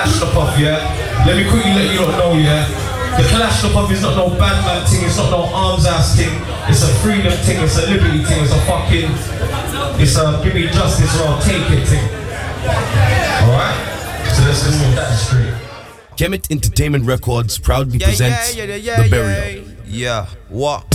Kalashnikov, yeah? Let me quickly let you lot know, yeah? The Kalashnikov is not no Batman thing, it's not no arms ass thing, it's a freedom thing, it's a liberty thing, it's a fucking, it's a give me justice or I'll take it thing. Alright? So let's just move that straight. Kemet Entertainment Records proudly presents The Burial. Yeah, what?